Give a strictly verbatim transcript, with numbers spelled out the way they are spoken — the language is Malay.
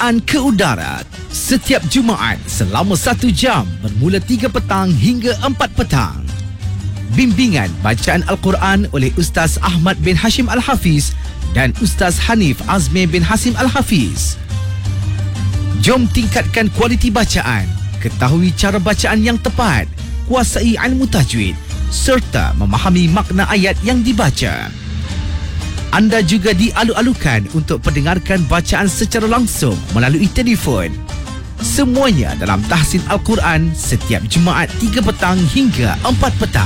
Al-Quran ke udara setiap Jumaat selama satu jam bermula tiga petang hingga empat petang. Bimbingan bacaan Al-Quran oleh Ustaz Ahmad bin Hashim Al-Hafiz dan Ustaz Hanif Azmi bin Hasim Al-Hafiz. Jom tingkatkan kualiti bacaan, ketahui cara bacaan yang tepat, kuasai ilmu tajwid serta memahami makna ayat yang dibaca. Anda juga dialu-alukan untuk pendengarkan bacaan secara langsung melalui telefon. Semuanya dalam tahsin Al-Quran setiap Jumaat tiga petang hingga empat petang.